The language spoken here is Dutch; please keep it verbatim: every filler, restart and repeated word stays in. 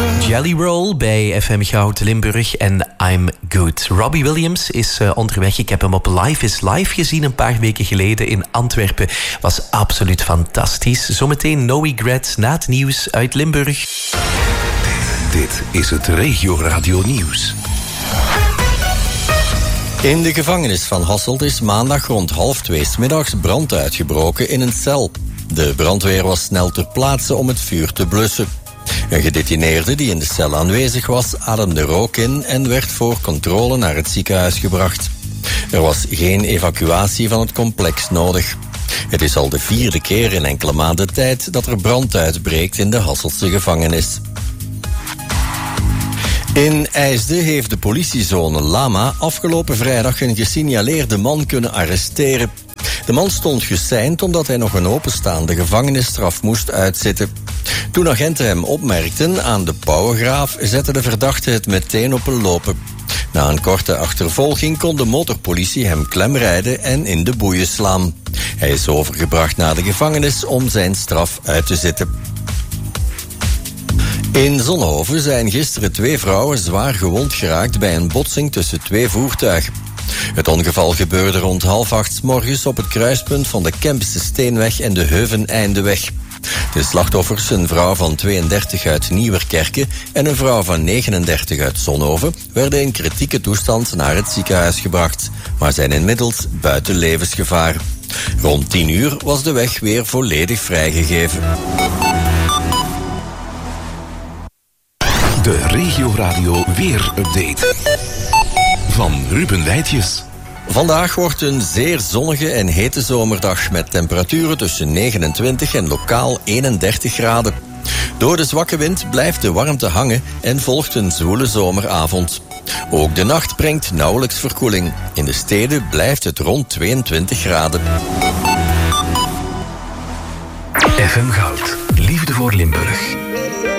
Jelly Roll bij F M Goud Limburg en I'm Good. Robbie Williams is uh, onderweg. Ik heb hem op Live is Live gezien een paar weken geleden in Antwerpen. Was absoluut fantastisch. Zometeen No Regrets na het nieuws uit Limburg. Dit is het Regio Radio Nieuws. In de gevangenis van Hasselt is maandag rond half twee 's middags brand uitgebroken in een cel. De brandweer was snel ter plaatse om het vuur te blussen. Een gedetineerde die in de cel aanwezig was, ademde rook in en werd voor controle naar het ziekenhuis gebracht. Er was geen evacuatie van het complex nodig. Het is al de vierde keer in enkele maanden tijd dat er brand uitbreekt in de Hasseltse gevangenis. In IJsde heeft de politiezone Lama afgelopen vrijdag een gesignaleerde man kunnen arresteren. De man stond geseind omdat hij nog een openstaande gevangenisstraf moest uitzitten. Toen agenten hem opmerkten aan de Pauwengraaf, zette de verdachte het meteen op een lopen. Na een korte achtervolging kon de motorpolitie hem klemrijden en in de boeien slaan. Hij is overgebracht naar de gevangenis om zijn straf uit te zitten. In Zonhoven zijn gisteren twee vrouwen zwaar gewond geraakt bij een botsing tussen twee voertuigen. Het ongeval gebeurde rond half acht 's morgens op het kruispunt van de Kempische Steenweg en de Heuveneindeweg. De slachtoffers, een vrouw van tweeëndertig uit Nieuwerkerke en een vrouw van negenendertig uit Zonhoven, werden in kritieke toestand naar het ziekenhuis gebracht, maar zijn inmiddels buiten levensgevaar. Rond tien uur was de weg weer volledig vrijgegeven. De Regio Radio Weer-update van Ruben Weitjes. Vandaag wordt een zeer zonnige en hete zomerdag met temperaturen tussen negenentwintig en lokaal eenendertig graden. Door de zwakke wind blijft de warmte hangen en volgt een zwoele zomeravond. Ook de nacht brengt nauwelijks verkoeling. In de steden blijft het rond tweeëntwintig graden. F M Goud, liefde voor Limburg.